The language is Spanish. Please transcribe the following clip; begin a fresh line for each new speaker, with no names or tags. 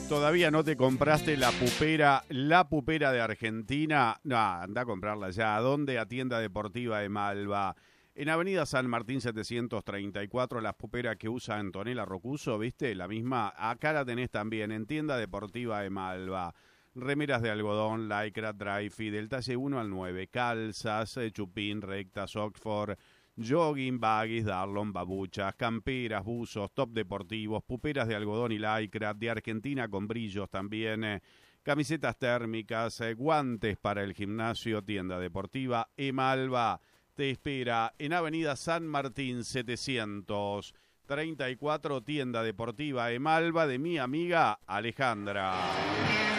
¿Todavía no te compraste la pupera de Argentina? No, anda a comprarla ya. ¿A dónde? A Tienda Deportiva de Malva. En Avenida San Martín 734, las puperas que usa Antonella Rocuso, ¿viste? La misma, acá la tenés también, en Tienda Deportiva de Malva. Remeras de algodón, lycra, dry-fit, del talle 1 al 9, calzas, chupín, rectas, Oxford, jogging, baggies, darlon, babuchas, camperas, buzos, top deportivos, puperas de algodón y lycra, de Argentina con brillos también, camisetas térmicas, guantes para el gimnasio, Tienda Deportiva Emalva. Te espera en Avenida San Martín 734, Tienda Deportiva Emalva, de mi amiga Alejandra.